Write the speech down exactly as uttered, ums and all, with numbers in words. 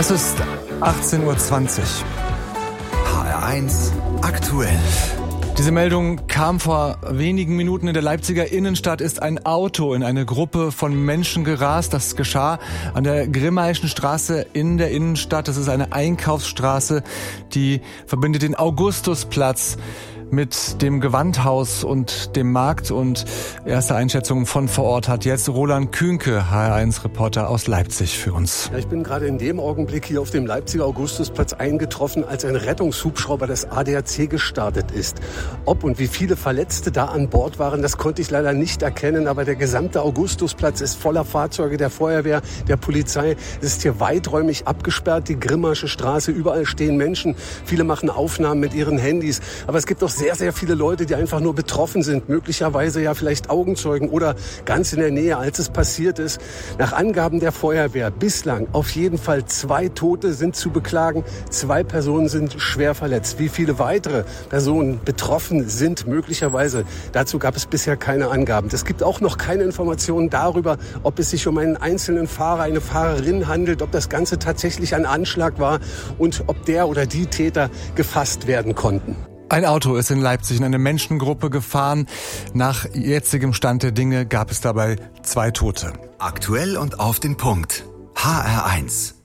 Es ist achtzehn Uhr zwanzig. H R eins aktuell. Diese Meldung kam vor wenigen Minuten. In der Leipziger Innenstadt ist ein Auto in eine Gruppe von Menschen gerast. Das geschah an der Grimmaischen Straße in der Innenstadt. Das ist eine Einkaufsstraße, die verbindet den Augustusplatz mit dem Gewandhaus und dem Markt. Und erste Einschätzungen von vor Ort hat jetzt Roland Kühnke, H R eins Reporter aus Leipzig, für uns. Ja, ich bin gerade in dem Augenblick hier auf dem Leipziger Augustusplatz eingetroffen, als ein Rettungshubschrauber des A D A C gestartet ist. Ob und wie viele Verletzte da an Bord waren, das konnte ich leider nicht erkennen. Aber der gesamte Augustusplatz ist voller Fahrzeuge der Feuerwehr, der Polizei. Es ist hier weiträumig abgesperrt, die Grimmaische Straße. Überall stehen Menschen. Viele machen Aufnahmen mit ihren Handys. Aber es gibt auch sehr, sehr viele Leute, die einfach nur betroffen sind. Möglicherweise ja vielleicht Augenzeugen oder ganz in der Nähe, als es passiert ist. Nach Angaben der Feuerwehr bislang auf jeden Fall zwei Tote sind zu beklagen. Zwei Personen sind schwer verletzt. Wie viele weitere Personen betroffen sind möglicherweise, dazu gab es bisher keine Angaben. Es gibt auch noch keine Informationen darüber, ob es sich um einen einzelnen Fahrer, eine Fahrerin handelt, ob das Ganze tatsächlich ein Anschlag war und ob der oder die Täter gefasst werden konnten. Ein Auto ist in Leipzig in eine Menschengruppe gefahren. Nach jetzigem Stand der Dinge gab es dabei zwei Tote. Aktuell und auf den Punkt. H R eins.